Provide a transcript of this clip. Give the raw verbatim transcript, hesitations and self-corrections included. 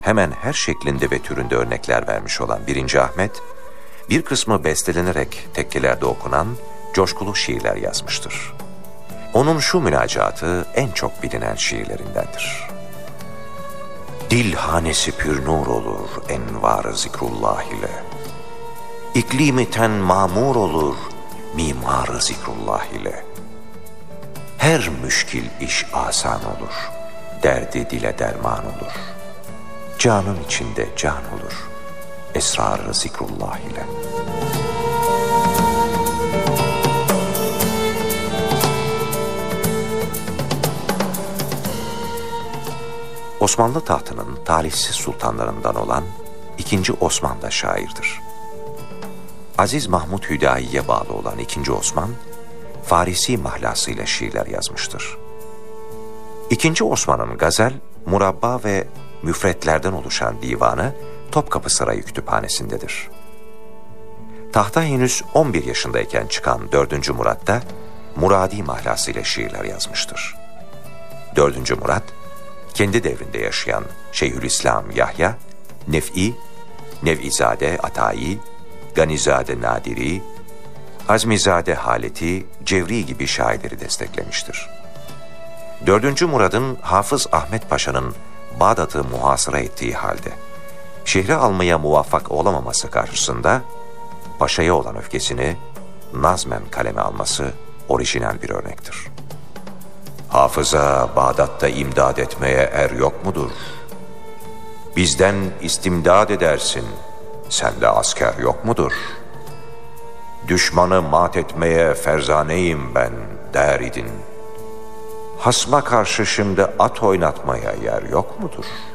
hemen her şeklinde ve türünde örnekler vermiş olan birinci Ahmet, bir kısmı bestelenerek tekkelerde okunan coşkulu şiirler yazmıştır. Onun şu münacatı en çok bilinen şiirlerindendir. Dil hanesi pür nur olur envar-ı zikrullah ile. İklimi ten mamur olur mimar-ı zikrullah ile. Her müşkil iş asan olur, derdi dile derman olur. Canın içinde can olur, esrar-ı zikrullah ile. Osmanlı tahtının talihsiz sultanlarından olan ikinci Osman da şairdir. Aziz Mahmud Hüdayi'ye bağlı olan ikinci Osman, Farisi mahlasıyla şiirler yazmıştır. ikinci Osman'ın gazel, murabba ve müfretlerden oluşan divanı Topkapı Sarayı Kütüphanesi'ndedir. Tahta henüz on bir yaşındayken çıkan dördüncü Murat da Muradi mahlasıyla şiirler yazmıştır. dördüncü Murat, kendi devrinde yaşayan Şeyhülislam Yahya, Nef'i, Nev'izade Atayi, Ganizade Nadiri, Azmizade Haleti, Cevri gibi şairleri desteklemiştir. dördüncü Murad'ın Hafız Ahmet Paşa'nın Bağdat'ı muhasıra ettiği halde şehri almaya muvaffak olamaması karşısında Paşa'ya olan öfkesini nazmen kaleme alması orijinal bir örnektir. Hafıza Bağdat'ta imdad etmeye er yok mudur? Bizden istimdad edersin, sende asker yok mudur? Düşmanı mat etmeye ferzaneyim ben der idin. Hasma karşı şimdi at oynatmaya yer yok mudur?